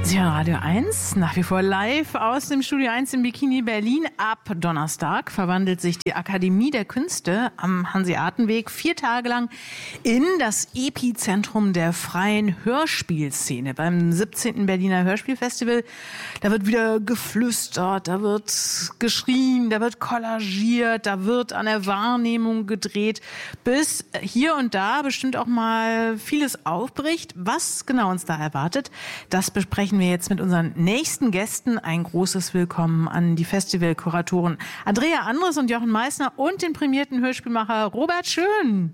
Sie hören Radio 1, nach wie vor live aus dem Studio 1 in Bikini Berlin. Ab Donnerstag verwandelt sich die Akademie der Künste am Hanseatenweg 4 Tage lang in das Epizentrum der freien Hörspielszene. Beim 17. Berliner Hörspielfestival, da wird wieder geflüstert, da wird geschrien, da wird kollagiert, da wird an der Wahrnehmung gedreht, bis hier und da bestimmt auch mal vieles aufbricht. Was genau uns da erwartet, das besprechen wir jetzt mit unseren nächsten Gästen. Ein großes Willkommen an die Festivalkuratoren Andrea Andres und Jochen Meissner und den prämierten Hörspielmacher Robert Schön.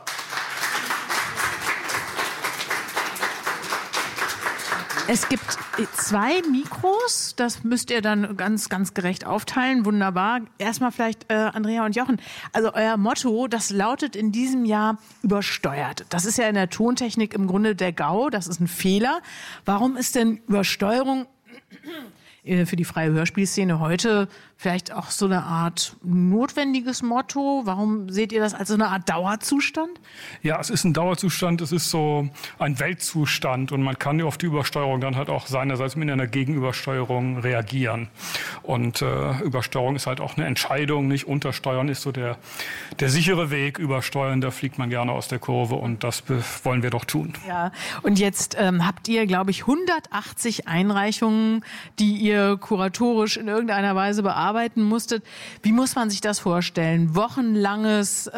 Es gibt 2 Mikros, das müsst ihr dann ganz gerecht aufteilen. Wunderbar. Erstmal vielleicht Andrea und Jochen. Also euer Motto, das lautet in diesem Jahr übersteuert. Das ist ja in der Tontechnik im Grunde der GAU, das ist ein Fehler. Warum ist denn Übersteuerung für die freie Hörspielszene heute vielleicht auch so eine Art notwendiges Motto? Warum seht ihr das als so eine Art Dauerzustand? Ja, es ist ein Dauerzustand, es ist so ein Weltzustand und man kann ja auf die Übersteuerung dann halt auch seinerseits mit einer Gegenübersteuerung reagieren. Und Übersteuerung ist halt auch eine Entscheidung, nicht untersteuern ist so der sichere Weg. Übersteuern, da fliegt man gerne aus der Kurve und das wollen wir doch tun. Ja, und jetzt habt ihr, glaube ich, 180 Einreichungen, die ihr kuratorisch in irgendeiner Weise bearbeiten musstet. Wie muss man sich das vorstellen? Wochenlanges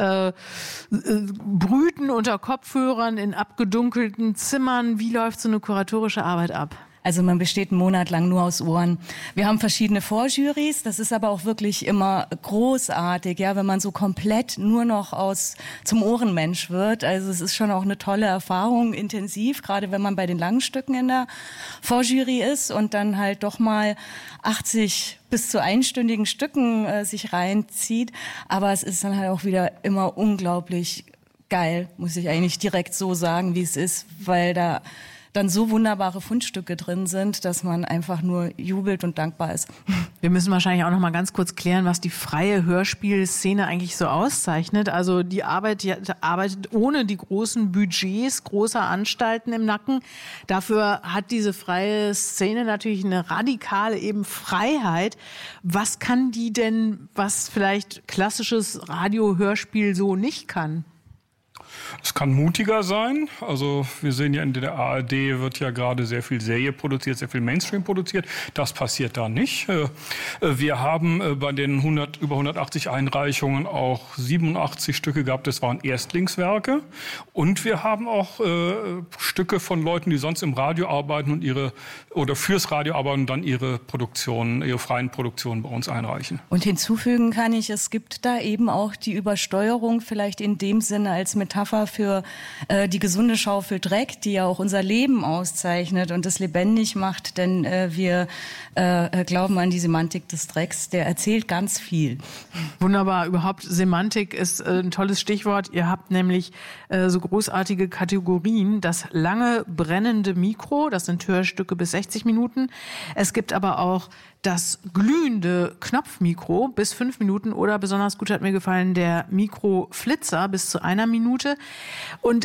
Brüten unter Kopfhörern in abgedunkelten Zimmern. Wie läuft so eine kuratorische Arbeit ab? Also man besteht einen Monat lang nur aus Ohren. Wir haben verschiedene Vorjurys, das ist aber auch wirklich immer großartig, ja, wenn man so komplett nur noch zum Ohrenmensch wird. Also es ist schon auch eine tolle Erfahrung, intensiv, gerade wenn man bei den langen Stücken in der Vorjury ist und dann halt doch mal 80 bis zu einstündigen Stücken sich reinzieht. Aber es ist dann halt auch wieder immer unglaublich geil, muss ich eigentlich direkt so sagen, wie es ist, weil da dann so wunderbare Fundstücke drin sind, dass man einfach nur jubelt und dankbar ist. Wir müssen wahrscheinlich auch noch mal ganz kurz klären, was die freie Hörspielszene eigentlich so auszeichnet. Also die arbeitet ohne die großen Budgets großer Anstalten im Nacken. Dafür hat diese freie Szene natürlich eine radikale eben Freiheit. Was kann die denn, was vielleicht klassisches Radio-Hörspiel so nicht kann? Es kann mutiger sein. Also wir sehen ja in der ARD wird ja gerade sehr viel Serie produziert, sehr viel Mainstream produziert. Das passiert da nicht. Wir haben bei den über 180 Einreichungen auch 87 Stücke gehabt. Das waren Erstlingswerke. Und wir haben auch Stücke von Leuten, die sonst im Radio arbeiten und fürs Radio arbeiten und dann ihre freien Produktionen bei uns einreichen. Und hinzufügen kann ich, es gibt da eben auch die Übersteuerung vielleicht in dem Sinne als Metapher für die gesunde Schaufel Dreck, die ja auch unser Leben auszeichnet und es lebendig macht, denn wir glauben an die Semantik des Drecks, der erzählt ganz viel. Wunderbar, überhaupt Semantik ist ein tolles Stichwort. Ihr habt nämlich so großartige Kategorien, das lange brennende Mikro, das sind Hörstücke bis 60 Minuten. Es gibt aber auch das glühende Knopfmikro bis 5 Minuten oder besonders gut hat mir gefallen der Mikroflitzer bis zu 1 Minute. Und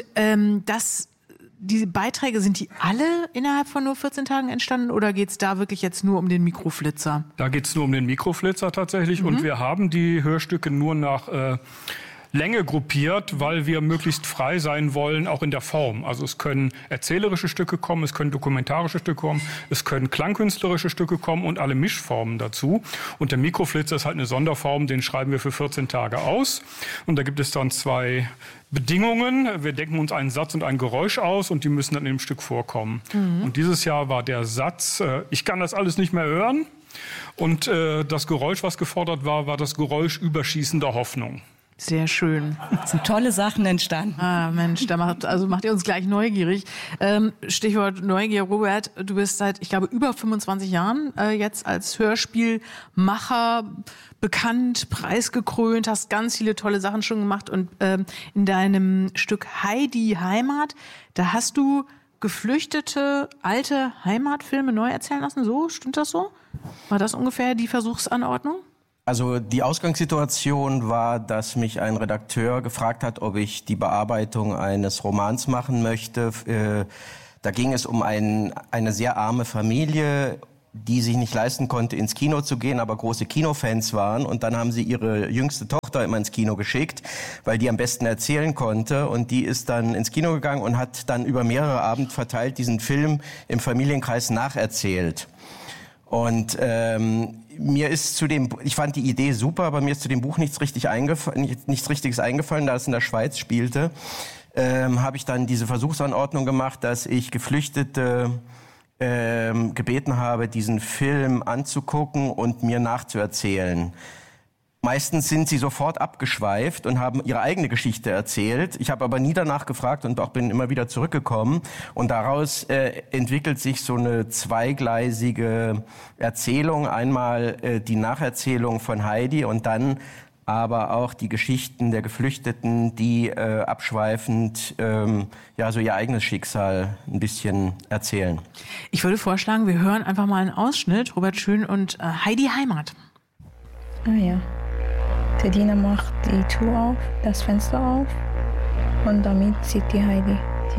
diese Beiträge, sind die alle innerhalb von nur 14 Tagen entstanden oder geht es da wirklich jetzt nur um den Mikroflitzer? Da geht es nur um den Mikroflitzer tatsächlich und wir haben die Hörstücke nur nach Länge gruppiert, weil wir möglichst frei sein wollen, auch in der Form. Also es können erzählerische Stücke kommen, es können dokumentarische Stücke kommen, es können klangkünstlerische Stücke kommen und alle Mischformen dazu. Und der Mikroflitzer ist halt eine Sonderform, den schreiben wir für 14 Tage aus. Und da gibt es dann 2 Bedingungen. Wir denken uns einen Satz und ein Geräusch aus und die müssen dann in dem Stück vorkommen. Und dieses Jahr war der Satz, ich kann das alles nicht mehr hören. Und das Geräusch, was gefordert war, war das Geräusch überschießender Hoffnung. Sehr schön. Es sind tolle Sachen entstanden. Ah, Mensch, macht ihr uns gleich neugierig. Stichwort Neugier, Robert, du bist seit, ich glaube, über 25 Jahren jetzt als Hörspielmacher bekannt, preisgekrönt, hast ganz viele tolle Sachen schon gemacht und in deinem Stück Heidi Heimat, da hast du geflüchtete alte Heimatfilme neu erzählen lassen. So, stimmt das so? War das ungefähr die Versuchsanordnung? Also die Ausgangssituation war, dass mich ein Redakteur gefragt hat, ob ich die Bearbeitung eines Romans machen möchte, Da ging es um eine sehr arme Familie, die sich nicht leisten konnte, ins Kino zu gehen, aber große Kinofans waren. Und dann haben sie ihre jüngste Tochter immer ins Kino geschickt, weil die am besten erzählen konnte. Und die ist dann ins Kino gegangen und hat dann über mehrere Abende verteilt diesen Film im Familienkreis nacherzählt. Und ich fand die Idee super, aber mir ist zu dem Buch nichts Richtiges eingefallen, da es in der Schweiz spielte. Habe ich dann diese Versuchsanordnung gemacht, dass ich Geflüchtete gebeten habe, diesen Film anzugucken und mir nachzuerzählen. Meistens sind sie sofort abgeschweift und haben ihre eigene Geschichte erzählt. Ich habe aber nie danach gefragt und auch bin immer wieder zurückgekommen. Und daraus entwickelt sich so eine zweigleisige Erzählung. Einmal die Nacherzählung von Heidi und dann aber auch die Geschichten der Geflüchteten, die abschweifend so ihr eigenes Schicksal ein bisschen erzählen. Ich würde vorschlagen, wir hören einfach mal einen Ausschnitt. Robert Schön und Heidi Heimat. Ah ja. Der Diener macht die Tür auf, das Fenster auf und damit sieht die Heidi